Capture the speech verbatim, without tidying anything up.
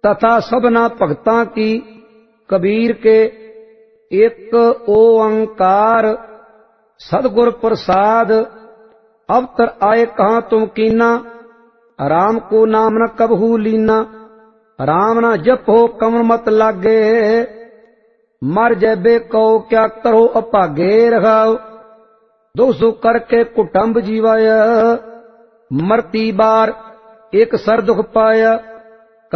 तथा सबना भगतां की कबीर के एक ओंकार सदगुर प्रसाद। अवतर आए कहाँ तुम कीना, राम को नाम न कबहू लीना। राम ना जपो कमर मत लागे, मर जैबे कहो क्या करो अभागे रखाओ। दो सौ करके कुटुंब जीवाया, मरती बार एक सर दुख पाया।